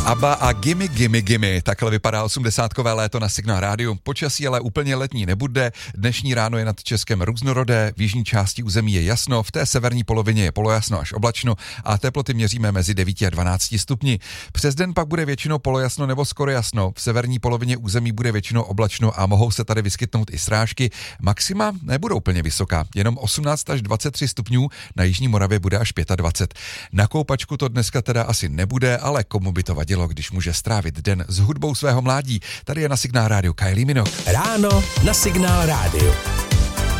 ABBA a Gimme Gimme Gimme, takhle vypadá 80kové léto na Signál rádiu. Počasí ale úplně letní nebude, dnešní ráno je nad Českem různorodé, v jižní části území je jasno, v té severní polovině je polojasno až oblačno a teploty měříme mezi 9 a 12 stupni. Přes den pak bude většinou polojasno nebo skoro jasno, v severní polovině území bude většinou oblačno a mohou se tady vyskytnout i srážky. Maxima nebudou úplně vysoká, jenom 18 až 23 stupňů, na jižní Moravě bude až 25. Na koupačku to dneska teda asi nebude, ale komu by to vadilo, když může strávit den s hudbou svého mládí. Tady je na Signál rádiu Kylie Minogue. Ráno na Signál rádiu.